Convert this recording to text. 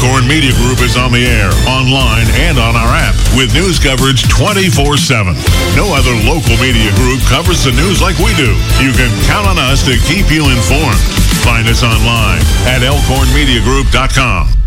Elkhorn Media Group is on the air, online, and on our app with news coverage 24/7. No other local media group covers the news like we do. You can count on us to keep you informed. Find us online at elkhornmediagroup.com.